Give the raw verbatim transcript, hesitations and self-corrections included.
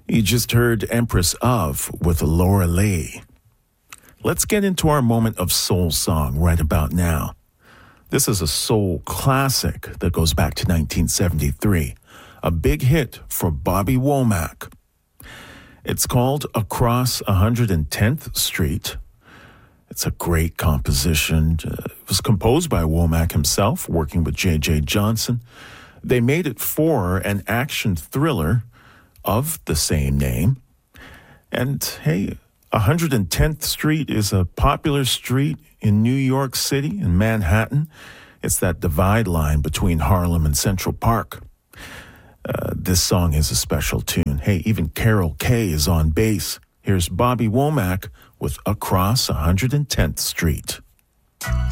You just heard Empress of with Laura Lee. Let's get into our moment of soul song right about now. This is a soul classic that goes back to nineteen seventy-three, a big hit for Bobby Womack. It's called Across one hundred tenth Street. It's a great composition. Uh, it was composed by Womack himself, working with J J Johnson. They made it for an action thriller of the same name. And hey, one hundred tenth Street is a popular street in New York City, in Manhattan. It's that divide line between Harlem and Central Park. Uh, this song is a special tune. Hey, even Carol Kay is on bass. Here's Bobby Womack with Across one hundred tenth Street.